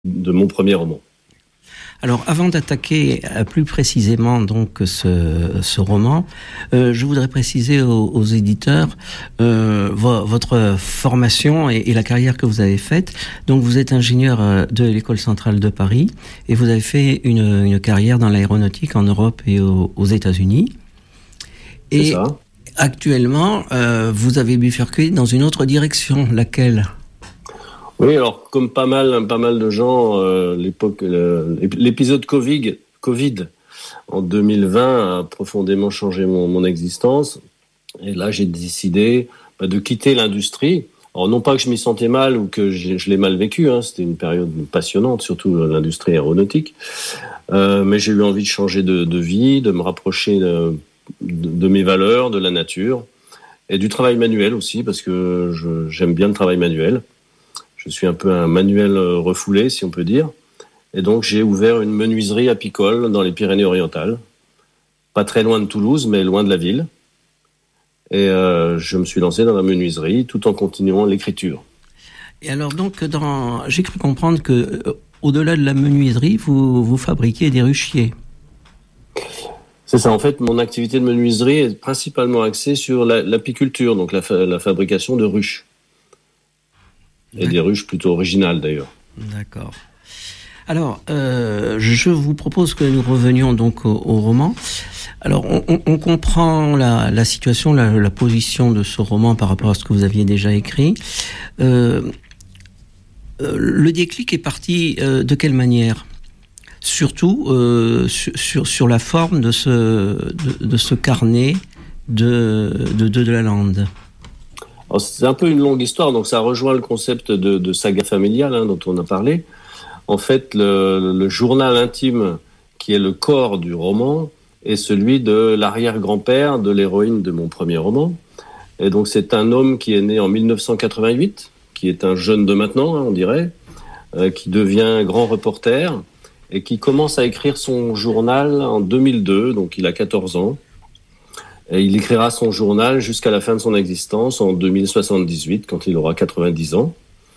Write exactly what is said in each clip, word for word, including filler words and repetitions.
de mon premier roman. Alors, avant d'attaquer plus précisément donc ce, ce roman, euh, je voudrais préciser aux, aux éditeurs euh, vo- votre formation et, et la carrière que vous avez faite. Donc, vous êtes ingénieur de l'École centrale de Paris et vous avez fait une, une carrière dans l'aéronautique en Europe et au, aux États-Unis. Et C'est ça. actuellement, euh, vous avez bifurqué dans une autre direction, laquelle ? Oui, alors comme pas mal, pas mal de gens, euh, l'époque, euh, l'épisode Covid, Covid en deux mille vingt a profondément changé mon, mon existence. Et là, j'ai décidé bah, de quitter l'industrie. Alors non pas que je m'y sentais mal ou que je, je l'ai mal vécu, hein, c'était une période passionnante, surtout l'industrie aéronautique. Euh, mais j'ai eu envie de changer de, de vie, de me rapprocher de, de, de mes valeurs, de la nature et du travail manuel aussi, parce que je, j'aime bien le travail manuel. Je suis un peu un manuel refoulé, si on peut dire. Et donc, j'ai ouvert une menuiserie apicole dans les Pyrénées-Orientales. Pas très loin de Toulouse, mais loin de la ville. Et euh, je me suis lancé dans la menuiserie tout en continuant l'écriture. Et alors, donc, dans... j'ai cru comprendre que, euh, au-delà de la menuiserie, vous, vous fabriquez des ruchiers. C'est ça. En fait, mon activité de menuiserie est principalement axée sur la, l'apiculture, donc la, fa- la fabrication de ruches. Et D'accord. des ruches plutôt originales, d'ailleurs. D'accord. Alors, euh, je vous propose que nous revenions donc au, au roman. Alors, on, on, on comprend la, la situation, la, la position de ce roman par rapport à ce que vous aviez déjà écrit. Euh, euh, le déclic est parti euh, de quelle manière ? Surtout euh, sur, sur, sur la forme de ce, de, de ce carnet de, de, de, de la Lande. Alors, c'est un peu une longue histoire, donc ça rejoint le concept de, de saga familiale hein, dont on a parlé. En fait, le, le journal intime qui est le corps du roman est celui de l'arrière-grand-père de l'héroïne de mon premier roman. Et donc, c'est un homme qui est né en dix-neuf cent quatre-vingt-huit, qui est un jeune de maintenant, hein, on dirait, euh, qui devient grand reporter et qui commence à écrire son journal en deux mille deux, donc il a quatorze ans. Et il écrira son journal jusqu'à la fin de son existence en deux mille soixante-dix-huit, quand il aura quatre-vingt-dix ans.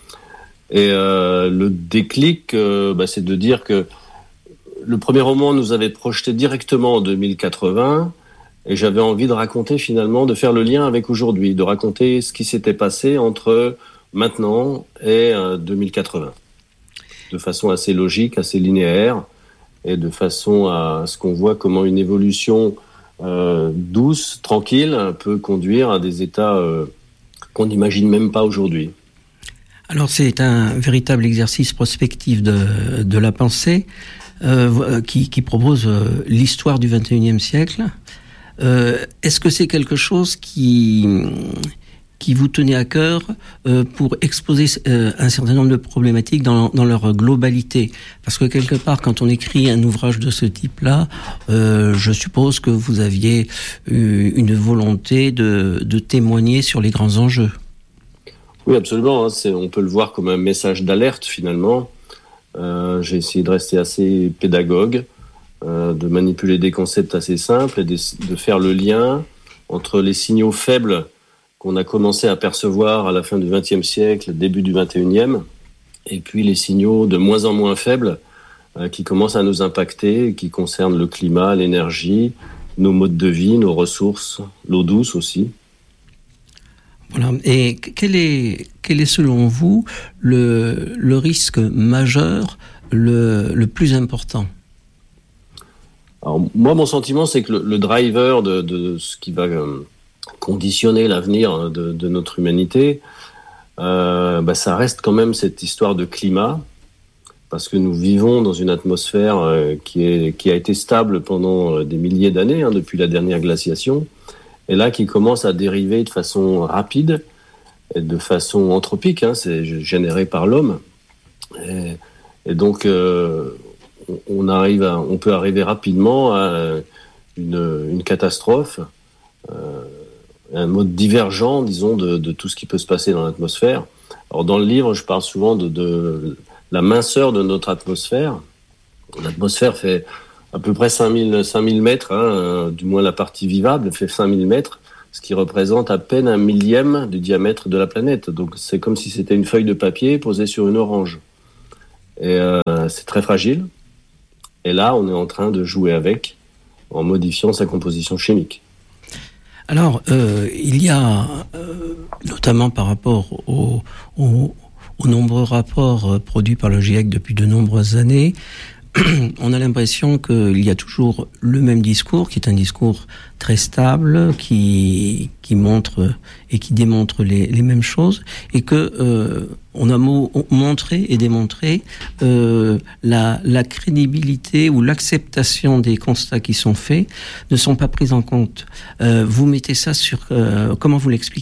Et euh, le déclic, euh, bah, c'est de dire que le premier roman nous avait projeté directement en deux mille quatre-vingts, et j'avais envie de raconter finalement, de faire le lien avec aujourd'hui, de raconter ce qui s'était passé entre maintenant et euh, deux mille quatre-vingts, de façon assez logique, assez linéaire, et de façon à ce qu'on voit comment une évolution euh, douce, tranquille, peut conduire à des états euh, qu'on n'imagine même pas aujourd'hui. Alors c'est un véritable exercice prospectif de, de la pensée euh, qui, qui propose euh, l'histoire du vingt et unième siècle. Euh, est-ce que c'est quelque chose qui, qui vous tenait à cœur euh, pour exposer euh, un certain nombre de problématiques dans, dans leur globalité ? Parce que quelque part, quand on écrit un ouvrage de ce type-là, euh, je suppose que vous aviez eu une volonté de, de témoigner sur les grands enjeux. Oui, absolument. Hein. C'est, on peut le voir comme un message d'alerte, finalement. Euh, j'ai essayé de rester assez pédagogue, euh, de manipuler des concepts assez simples et de, de faire le lien entre les signaux faibles qu'on a commencé à percevoir à la fin du vingtième siècle, début du vingt et unième, et puis les signaux de moins en moins faibles euh, qui commencent à nous impacter, qui concernent le climat, l'énergie, nos modes de vie, nos ressources, l'eau douce aussi. Voilà. Et quel est, quel est selon vous le, le risque majeur, le, le plus important ? Alors, moi, mon sentiment, c'est que le, le driver de, de ce qui va euh, conditionner l'avenir de, de notre humanité, euh, bah, ça reste quand même cette histoire de climat, parce que nous vivons dans une atmosphère euh, qui, est, qui a été stable pendant euh, des milliers d'années, hein, depuis la dernière glaciation, et là qui commence à dériver de façon rapide et de façon anthropique, hein, c'est généré par l'homme. Et, et donc, euh, on, arrive à, on peut arriver rapidement à une, une catastrophe, euh, un mode divergent, disons, de, de tout ce qui peut se passer dans l'atmosphère. Alors, dans le livre, je parle souvent de, de la minceur de notre atmosphère. L'atmosphère fait à peu près cinq mille mètres, hein, euh, du moins la partie vivable fait cinq mille mètres, ce qui représente à peine un millième du diamètre de la planète. Donc c'est comme si c'était une feuille de papier posée sur une orange. Et euh, c'est très fragile. Et là, on est en train de jouer avec, en modifiant sa composition chimique. Alors, euh, il y a, euh, notamment par rapport aux, aux, aux nombreux rapports produits par le GIEC depuis de nombreuses années, on a l'impression qu'il y a toujours le même discours, qui est un discours très stable, qui qui montre et qui démontre les, les mêmes choses, et que euh, on a mo- montré et démontré euh, la, la crédibilité ou l'acceptation des constats qui sont faits ne sont pas pris en compte. Euh, vous mettez ça sur euh, comment vous l'expliquez ?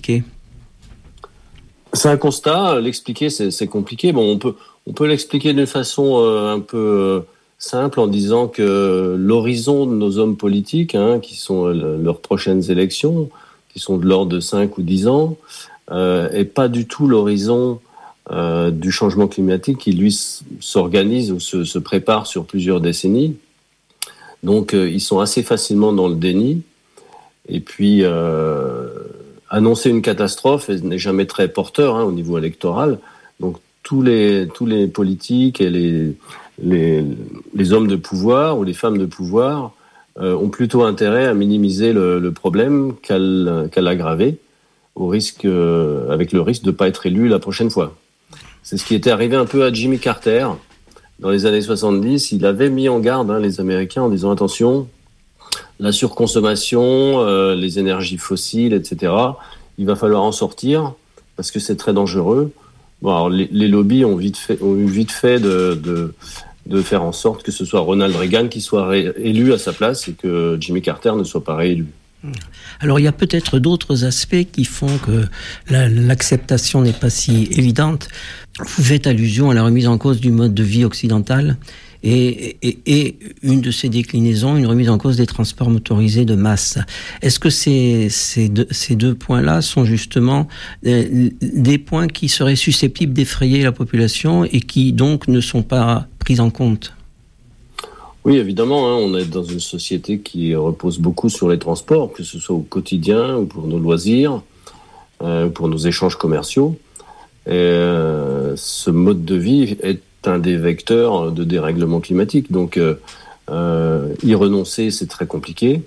C'est un constat. L'expliquer, c'est, c'est compliqué. Bon, on peut on peut l'expliquer d'une façon euh, un peu euh, simple en disant que l'horizon de nos hommes politiques, hein, qui sont euh, leurs prochaines élections, qui sont de l'ordre de cinq ou dix ans, euh, est pas du tout l'horizon euh, du changement climatique qui, lui, s- s'organise ou se, se prépare sur plusieurs décennies. Donc, euh, ils sont assez facilement dans le déni. Et puis, euh, annoncer une catastrophe n'est jamais très porteur hein, au niveau électoral. Donc, tous les, tous les politiques et les, les, les hommes de pouvoir ou les femmes de pouvoir euh, ont plutôt intérêt à minimiser le, le problème qu'à, qu'à l'aggraver, au risque, euh, avec le risque de ne pas être élu la prochaine fois. C'est ce qui était arrivé un peu à Jimmy Carter. Dans les années soixante-dix, il avait mis en garde hein, les Américains en disant « Attention, la surconsommation, euh, les énergies fossiles, et cetera, il va falloir en sortir parce que c'est très dangereux. » Bon, alors les, les lobbies ont vite fait, ont eu vite fait de, de, de faire en sorte que ce soit Ronald Reagan qui soit ré, élu à sa place et que Jimmy Carter ne soit pas réélu. Alors il y a peut-être d'autres aspects qui font que la, l'acceptation n'est pas si évidente. Vous faites allusion à la remise en cause du mode de vie occidental et, et, et une de ces déclinaisons, une remise en cause des transports motorisés de masse. Est-ce que ces, ces, deux, ces deux points-là sont justement des, des points qui seraient susceptibles d'effrayer la population et qui donc ne sont pas pris en compte ? Oui, évidemment, hein, on est dans une société qui repose beaucoup sur les transports, que ce soit au quotidien ou pour nos loisirs, euh, pour nos échanges commerciaux. Et euh, ce mode de vie est un des vecteurs de dérèglement climatique. Donc, euh, euh, y renoncer, c'est très compliqué.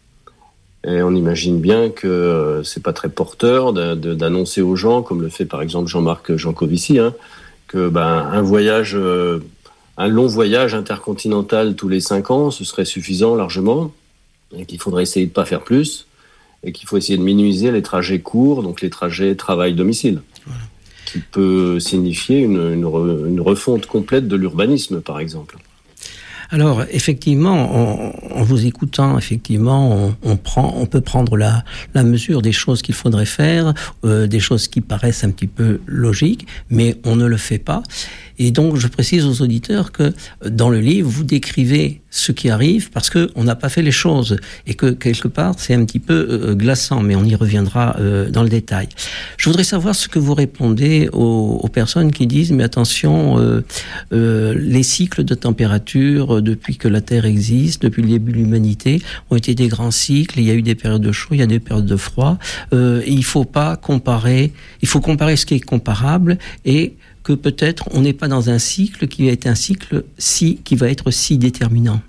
Et on imagine bien que euh, c'est pas très porteur de, de, d'annoncer aux gens, comme le fait par exemple Jean-Marc Jancovici, hein, que ben un voyage, euh, un long voyage intercontinental tous les cinq ans, ce serait suffisant largement, et qu'il faudrait essayer de pas faire plus, et qu'il faut essayer de minimiser les trajets courts, donc les trajets travail-domicile. Voilà. Qui peut signifier une, une, re, une refonte complète de l'urbanisme, par exemple. Alors, effectivement, en, en vous écoutant, effectivement, on, on prend, on peut prendre la, la mesure des choses qu'il faudrait faire, euh, des choses qui paraissent un petit peu logiques, mais on ne le fait pas. Et donc, je précise aux auditeurs que dans le livre, vous décrivez ce qui arrive parce que on n'a pas fait les choses et que quelque part, c'est un petit peu euh, glaçant, mais on y reviendra euh, dans le détail. Je voudrais savoir ce que vous répondez aux, aux personnes qui disent, mais attention, euh, euh, les cycles de température depuis que la Terre existe, depuis le début de l'humanité, ont été des grands cycles. Il y a eu des périodes de chaud, il y a des périodes de froid. Euh, il faut pas comparer, il faut comparer ce qui est comparable et que peut-être on n'est pas dans un cycle qui va être un cycle si, qui va être si déterminant.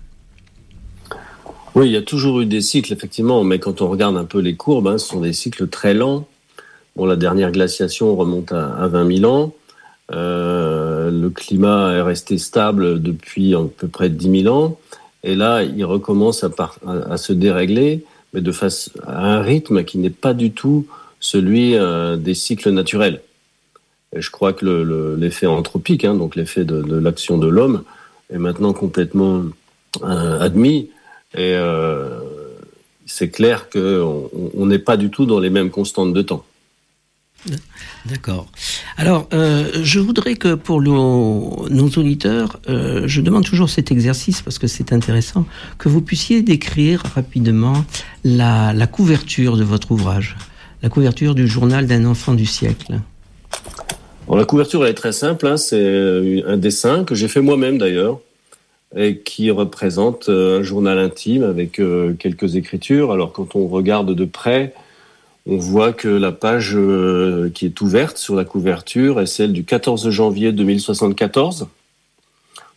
Oui, il y a toujours eu des cycles, effectivement, mais quand on regarde un peu les courbes, hein, ce sont des cycles très lents. Bon, la dernière glaciation remonte à, à vingt mille ans. Euh, le climat est resté stable depuis à peu près dix mille ans. Et là, il recommence à, par, à, à se dérégler, mais de face à un rythme qui n'est pas du tout celui euh, des cycles naturels. Et je crois que le, le, l'effet anthropique, hein, donc l'effet de, de l'action de l'homme, est maintenant complètement euh, admis. Et euh, c'est clair qu'on n'est pas du tout dans les mêmes constantes de temps. D'accord. Alors, euh, je voudrais que pour nos, nos auditeurs, euh, je demande toujours cet exercice parce que c'est intéressant, que vous puissiez décrire rapidement la, la couverture de votre ouvrage, la couverture du journal d'un enfant du siècle. Alors, la couverture, elle est très simple, hein, c'est un dessin que j'ai fait moi-même d'ailleurs, et qui représente un journal intime avec euh, quelques écritures. Alors, quand on regarde de près, on voit que la page euh, qui est ouverte sur la couverture est celle du quatorze janvier deux mille soixante-quatorze.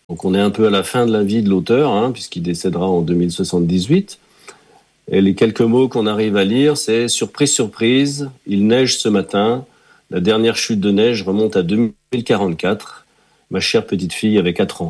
Donc on est un peu à la fin de la vie de l'auteur, hein, puisqu'il décédera en deux mille soixante-dix-huit. Et les quelques mots qu'on arrive à lire, c'est « Surprise, surprise, il neige ce matin. La dernière chute de neige remonte à deux mille quarante-quatre. Ma chère petite fille avait quatre ans. »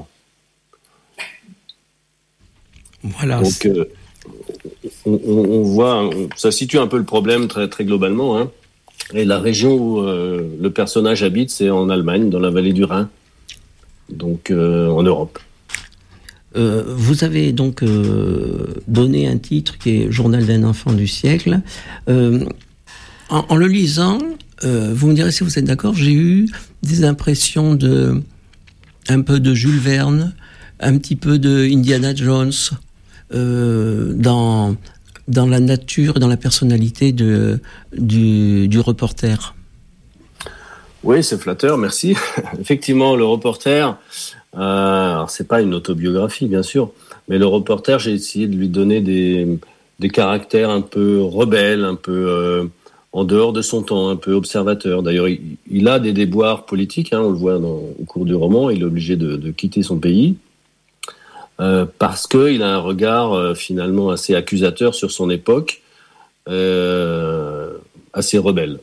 Voilà. Donc euh, on, on, on voit, on, ça situe un peu le problème très, très globalement, hein. Et la région où euh, le personnage habite, c'est en Allemagne, dans la vallée du Rhin, donc euh, en Europe. Euh, vous avez donc euh, donné un titre qui est Journal d'un enfant du siècle. Euh, en, en le lisant, euh, vous me direz si vous êtes d'accord, j'ai eu des impressions de un peu de Jules Verne, un petit peu de Indiana Jones, euh, dans dans la nature, dans la personnalité de du, du reporter. Oui, c'est flatteur, merci. Effectivement, le reporter, euh, alors c'est pas une autobiographie, bien sûr, mais le reporter, j'ai essayé de lui donner des, des caractères un peu rebelles, un peu euh, en dehors de son temps, un peu observateur. D'ailleurs, il, il a des déboires politiques, hein, on le voit dans, au cours du roman, il est obligé de, de quitter son pays, euh, parce qu'il a un regard euh, finalement assez accusateur sur son époque, euh, assez rebelle.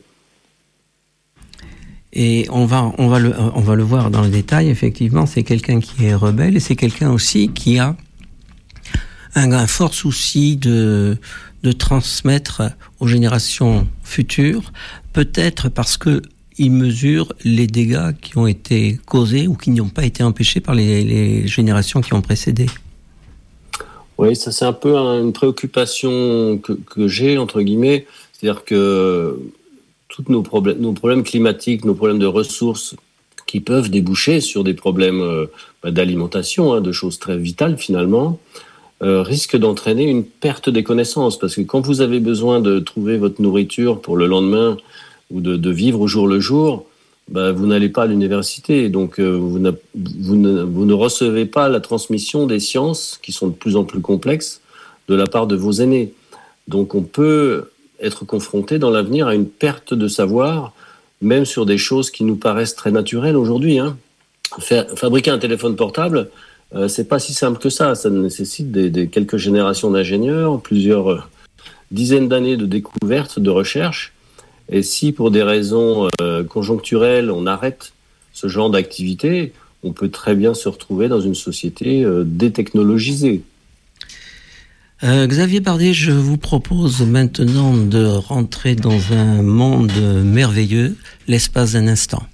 Et on va, on va le, on va le voir dans le détail. Effectivement, c'est quelqu'un qui est rebelle et c'est quelqu'un aussi qui a un, un fort souci de, de transmettre aux générations futures, peut-être parce que il mesure les dégâts qui ont été causés ou qui n'ont pas été empêchés par les, les générations qui ont précédé. Oui, ça c'est un peu une préoccupation que, que j'ai, entre guillemets, c'est-à-dire que tous nos problèmes, nos problèmes climatiques, nos problèmes de ressources qui peuvent déboucher sur des problèmes euh, d'alimentation, hein, de choses très vitales finalement, euh, risquent d'entraîner une perte des connaissances. Parce que quand vous avez besoin de trouver votre nourriture pour le lendemain ou de, de vivre au jour le jour, bah, vous n'allez pas à l'université. Donc euh, vous, vous, ne, vous ne recevez pas la transmission des sciences qui sont de plus en plus complexes de la part de vos aînés. Donc on peut être confronté dans l'avenir à une perte de savoir, même sur des choses qui nous paraissent très naturelles aujourd'hui, hein. Faire, fabriquer un téléphone portable, euh, c'est pas si simple que ça. Ça nécessite des, des quelques générations d'ingénieurs, plusieurs euh, dizaines d'années de découvertes, de recherche. Et si pour des raisons euh, conjoncturelles, on arrête ce genre d'activité, on peut très bien se retrouver dans une société euh, détechnologisée. Euh, Xavier Bardet, je vous propose maintenant de rentrer dans un monde merveilleux, l'espace d'un instant.